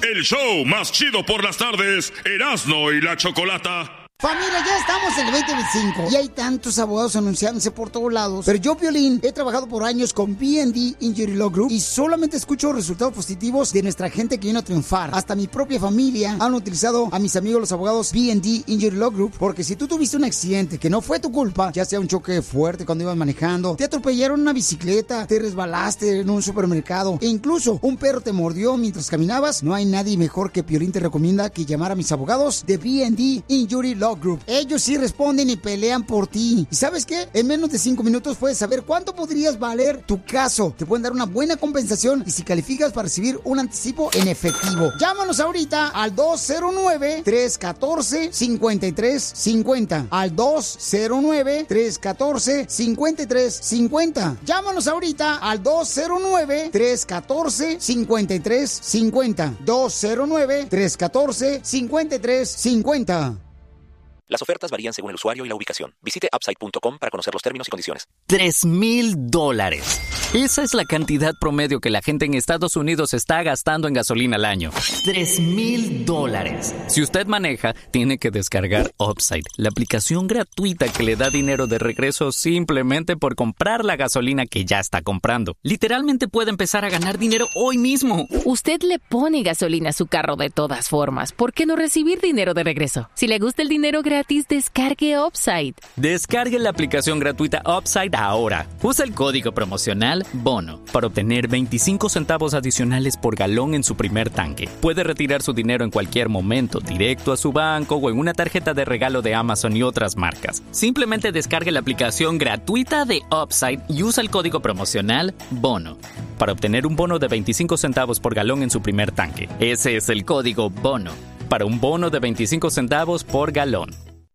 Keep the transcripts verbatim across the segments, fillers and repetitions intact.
el show más chido por las tardes, Erasmo y la Chocolata. Familia, ya estamos en el veinte veinticinco y hay tantos abogados anunciándose por todos lados. Pero yo, Piolín, he trabajado por años con B and D Injury Law Group y solamente escucho resultados positivos de nuestra gente que vino a triunfar. Hasta mi propia familia han utilizado a mis amigos los abogados B and D Injury Law Group, porque si tú tuviste un accidente que no fue tu culpa, ya sea un choque fuerte cuando ibas manejando, te atropellaron una bicicleta, te resbalaste en un supermercado e incluso un perro te mordió mientras caminabas, no hay nadie mejor que Piolín te recomienda que llamar a mis abogados de B and D Injury Law Group. Ellos sí responden y pelean por ti. ¿Y sabes qué? En menos de cinco minutos puedes saber cuánto podrías valer tu caso. Te pueden dar una buena compensación y si calificas para recibir un anticipo en efectivo. Llámanos ahorita al dos cero nueve, tres uno cuatro, cinco tres cinco cero. Al dos cero nueve, tres uno cuatro, cinco tres cinco cero. Llámanos ahorita al dos cero nueve, tres uno cuatro, cinco tres cinco cero. dos cero nueve, tres uno cuatro, cinco tres cinco cero. Las ofertas varían según el usuario y la ubicación. Visite upside punto com para conocer los términos y condiciones. Tres mil dólares. Esa es la cantidad promedio que la gente en Estados Unidos está gastando en gasolina al año. Tres mil dólares. Si usted maneja, tiene que descargar Upside, la aplicación gratuita que le da dinero de regreso simplemente por comprar la gasolina que ya está comprando. Literalmente puede empezar a ganar dinero hoy mismo. Usted le pone gasolina a su carro de todas formas. ¿Por qué no recibir dinero de regreso? Si le gusta el dinero gratis, descargue Upside. Descargue la aplicación gratuita Upside ahora. Usa el código promocional BONO para obtener veinticinco centavos adicionales por galón en su primer tanque. Puede retirar su dinero en cualquier momento, directo a su banco o en una tarjeta de regalo de Amazon y otras marcas. Simplemente descargue la aplicación gratuita de Upside y usa el código promocional BONO para obtener un bono de veinticinco centavos por galón en su primer tanque. Ese es el código BONO para un bono de veinticinco centavos por galón.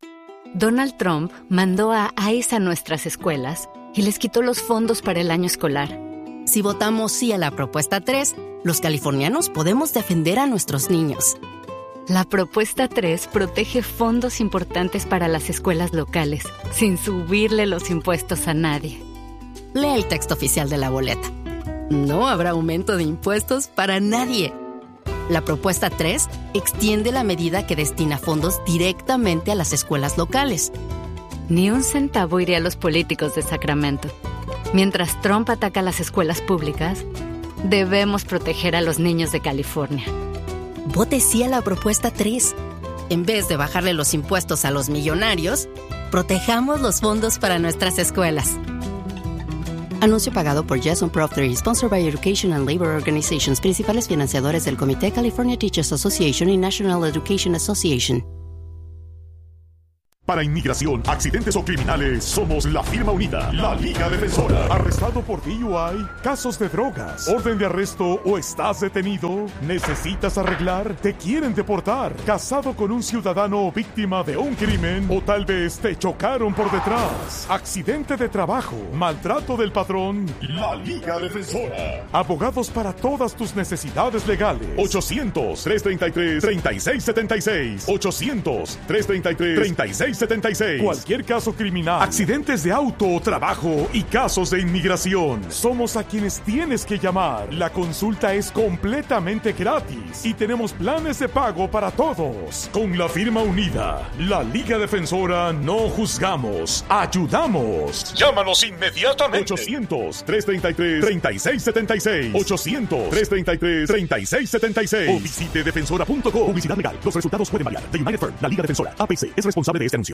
Donald Trump mandó a ICE a nuestras escuelas y les quitó los fondos para el año escolar. Si votamos sí a la propuesta tres, los californianos podemos defender a nuestros niños. La propuesta tres protege fondos importantes para las escuelas locales, sin subirle los impuestos a nadie. Lee el texto oficial de la boleta. No habrá aumento de impuestos para nadie. La propuesta tres extiende la medida que destina fondos directamente a las escuelas locales. Ni un centavo iría a los políticos de Sacramento. Mientras Trump ataca a las escuelas públicas, debemos proteger a los niños de California. Vote sí a la propuesta tres. En vez de bajarle los impuestos a los millonarios, protejamos los fondos para nuestras escuelas. Anuncio pagado por Jason Proctor, sponsored by Education and Labor Organizations, principales financiadores del Comité California Teachers Association y National Education Association. Para inmigración, accidentes o criminales, somos la firma unida, la Liga Defensora. ¿Arrestado por D U I? ¿Casos de drogas? ¿Orden de arresto o estás detenido? ¿Necesitas arreglar? ¿Te quieren deportar? ¿Casado con un ciudadano o víctima de un crimen? ¿O tal vez te chocaron por detrás? ¿Accidente de trabajo? ¿Maltrato del patrón? La Liga Defensora. Abogados para todas tus necesidades legales. ochocientos, tres treinta y tres, treinta y seis setenta y seis. ochocientos, tres treinta y tres, treinta y seis setenta y seis. Cualquier caso criminal, accidentes de auto o trabajo y casos de inmigración. Somos a quienes tienes que llamar. La consulta es completamente gratis y tenemos planes de pago para todos. Con la firma unida, la Liga Defensora, no juzgamos, ayudamos. Llámanos inmediatamente. ochocientos, tres treinta y tres, treinta y seis setenta y seis. ochocientos, tres treinta y tres, treinta y seis setenta y seis. O visite defensora punto com. Publicidad legal. Los resultados pueden variar. The United Firm, la Liga Defensora. A P C es responsable de este anuncio.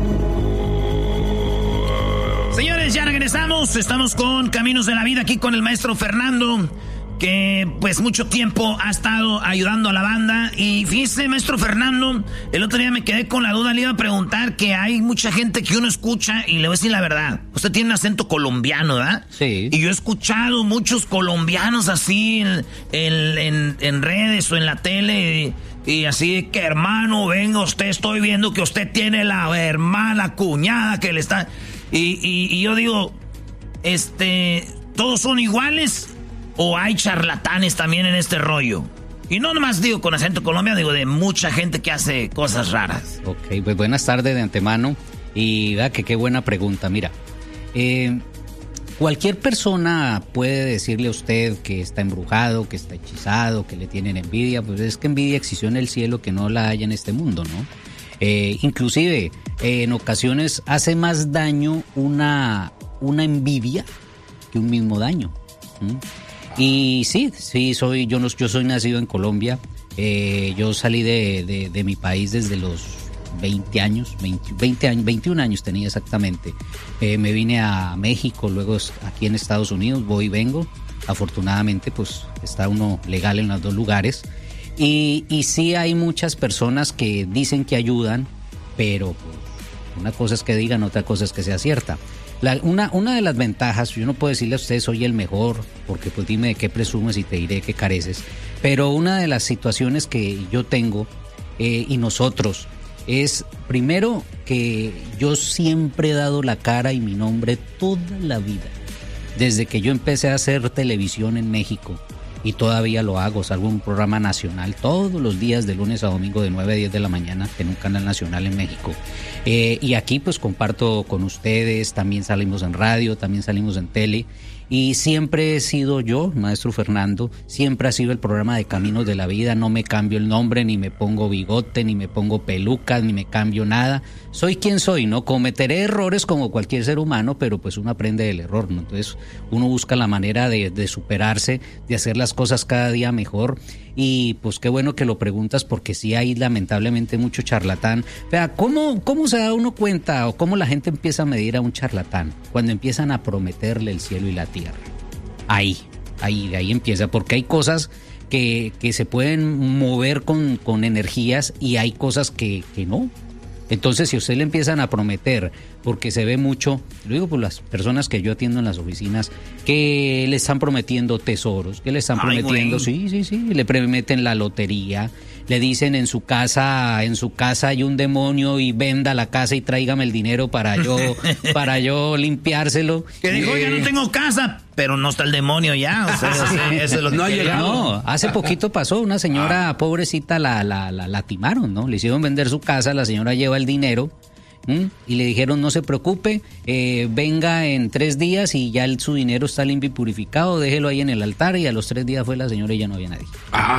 Señores, ya regresamos. Estamos con Caminos de la Vida aquí con el maestro Fernando, que pues mucho tiempo ha estado ayudando a la banda. Y fíjese, maestro Fernando, el otro día me quedé con la duda, le iba a preguntar que hay mucha gente que uno escucha y le voy a decir la verdad. Usted tiene un acento colombiano, ¿verdad? Sí. Y yo he escuchado muchos colombianos así en, en, en, en redes o en la tele y, y así que, hermano, venga usted, estoy viendo que usted tiene la hermana cuñada que le está... Y, y, y yo digo, este, ¿todos son iguales o hay charlatanes también en este rollo? Y no nomás digo con acento colombiano, digo de mucha gente que hace cosas raras. Ok, pues buenas tardes de antemano y da que qué buena pregunta. Mira, eh, Cualquier persona puede decirle a usted que está embrujado, que está hechizado, que le tienen envidia. Pues es que envidia existió en el cielo que no la haya en este mundo, ¿no? Eh, inclusive, eh, en ocasiones hace más daño una, una envidia que un mismo daño. ¿Mm? Y sí, sí, soy yo, no, yo soy nacido en Colombia. Eh, yo salí de, de, de mi país desde los veinte años, veinte, veinte años, veintiún años tenía exactamente. Eh, me vine a México, luego aquí en Estados Unidos, voy y vengo. Afortunadamente, pues está uno legal en los dos lugares. Y, y sí hay muchas personas que dicen que ayudan, pero pues, una cosa es que digan, otra cosa es que sea cierta. La, una, una de las ventajas, yo no puedo decirle a usted soy el mejor, porque pues dime de qué presumes y te diré de qué careces, pero una de las situaciones que yo tengo eh, y nosotros es, primero, que yo siempre he dado la cara y mi nombre toda la vida, desde que yo empecé a hacer televisión en México, y todavía lo hago, salgo en un programa nacional todos los días de lunes a domingo de nueve a diez de la mañana en un canal nacional en México. Eh, y aquí pues comparto con ustedes, también salimos en radio, también salimos en tele. Y siempre he sido yo, Maestro Fernando, siempre ha sido el programa de Caminos de la Vida. No me cambio el nombre, ni me pongo bigote, ni me pongo pelucas, ni me cambio nada. Soy quien soy, ¿no? Cometeré errores como cualquier ser humano, pero pues uno aprende del error, ¿no? Entonces uno busca la manera de, de superarse, de hacer las cosas cada día mejor. Y pues qué bueno que lo preguntas, porque sí hay lamentablemente mucho charlatán. Vea, ¿cómo, cómo se da uno cuenta o cómo la gente empieza a medir a un charlatán? Cuando empiezan a prometerle el cielo y la tierra. Ahí, ahí, de ahí empieza, porque hay cosas que, que se pueden mover con, con energías y hay cosas que, que no. Entonces, si a usted le empiezan a prometer, porque se ve mucho, lo digo por las personas que yo atiendo en las oficinas, que le están prometiendo tesoros, que le están Ay, prometiendo, güey. sí, sí, sí, le prometen la lotería, le dicen en su casa, en su casa hay un demonio y venda la casa y tráigame el dinero para yo, para yo limpiárselo. Que dijo, ya no tengo casa, pero no está el demonio ya, o sea, sí, eso es lo que no ha quiere. llegado. No, hace poquito pasó, una señora ah. pobrecita la, la, la, la timaron, ¿no? Le hicieron vender su casa, la señora lleva el dinero. ¿Mm? Y le dijeron no se preocupe, eh, venga en tres días y ya el, su dinero está limpio y purificado, déjelo ahí en el altar, y a los tres días fue la señora y ya no había nadie.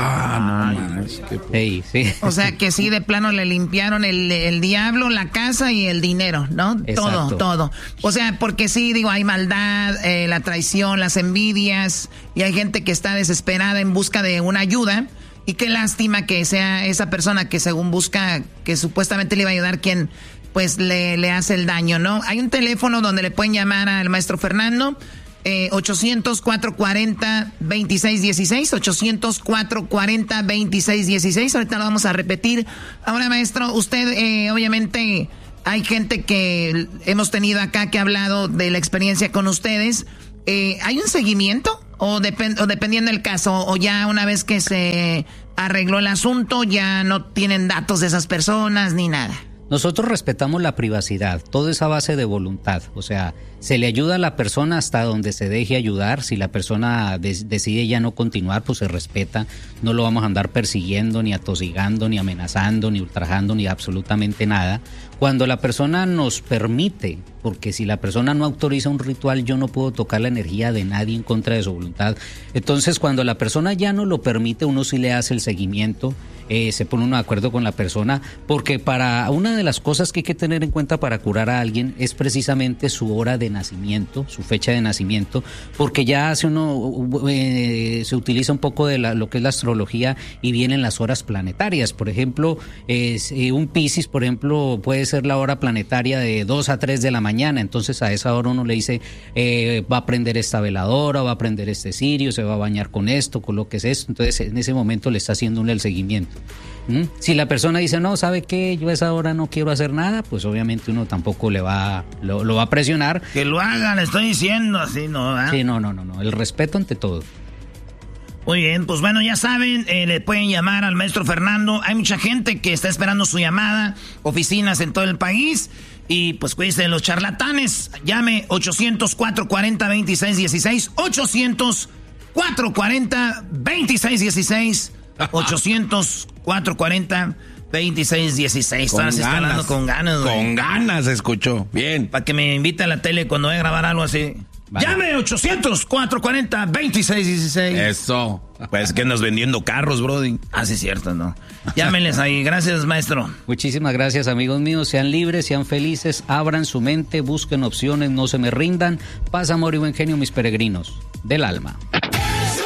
Ah, no, man, hey, sí. O sea que sí, de plano le limpiaron el, el diablo, la casa y el dinero, ¿no? Exacto. Todo, todo. O sea, porque sí, digo, hay maldad, eh, la traición, las envidias, y hay gente que está desesperada en busca de una ayuda. Y qué lástima que sea esa persona que según busca, que supuestamente le iba a ayudar, quien pues le, le hace el daño, ¿no? Hay un teléfono donde le pueden llamar al maestro Fernando, eh, ochocientos, cuatrocientos cuarenta, veintiséis dieciséis, ochocientos, cuatrocientos cuarenta, veintiséis dieciséis, ahorita lo vamos a repetir. Ahora, maestro, usted, eh, obviamente, hay gente que hemos tenido acá que ha hablado de la experiencia con ustedes. Eh, ¿hay un seguimiento? O, depend- o dependiendo del caso, o ya una vez que se arregló el asunto, ya no tienen datos de esas personas ni nada. Nosotros respetamos la privacidad, todo es a base de voluntad, o sea, se le ayuda a la persona hasta donde se deje ayudar. Si la persona de- decide ya no continuar, pues se respeta, no lo vamos a andar persiguiendo, ni atosigando, ni amenazando, ni ultrajando, ni absolutamente nada. Cuando la persona nos permite, porque si la persona no autoriza un ritual, yo no puedo tocar la energía de nadie en contra de su voluntad. Entonces, cuando la persona ya no lo permite, uno sí le hace el seguimiento, eh, se pone uno de acuerdo con la persona, porque para una de las cosas que hay que tener en cuenta para curar a alguien es precisamente su hora de nacimiento, su fecha de nacimiento, porque ya hace uno, eh, se utiliza un poco de la, lo que es la astrología y vienen las horas planetarias. Por ejemplo, eh, un Piscis, por ejemplo, puede ser la hora planetaria de dos a tres de la mañana, entonces a esa hora uno le dice, eh, va a prender esta veladora, va a prender este cirio, se va a bañar con esto, colóquese esto, entonces en ese momento le está haciendo el seguimiento. ¿Mm? Si la persona dice, no, ¿sabe qué? Yo a esa hora no quiero hacer nada, pues obviamente uno tampoco le va, lo, lo va a presionar. Que lo haga, le estoy diciendo así, ¿no? ¿Eh? Sí, no, no, no, no, el respeto ante todo. Muy bien, pues bueno, ya saben, eh, le pueden llamar al maestro Fernando. Hay mucha gente que está esperando su llamada, oficinas en todo el país. Y pues cuídense de los charlatanes. Llame ochocientos, cuatrocientos cuarenta, veintiséis dieciséis. ochocientos, cuatrocientos cuarenta, veintiséis dieciséis. ochocientos, cuatrocientos cuarenta, veintiséis dieciséis. Con Ahora sí está hablando ganas. con ganas, güey. Con ganas, escuchó. Bien. Para que me invite a la tele cuando voy a grabar algo así. Vale. Llame ochocientos, cuatrocientos cuarenta, veintiséis dieciséis. Eso. Pues que andas vendiendo carros, brody. Ah, sí, es cierto, ¿no? Llámenles ahí. Gracias, maestro. Muchísimas gracias, amigos míos. Sean libres, sean felices, abran su mente, busquen opciones, no se me rindan. Paz, amor y buen genio, mis peregrinos del alma.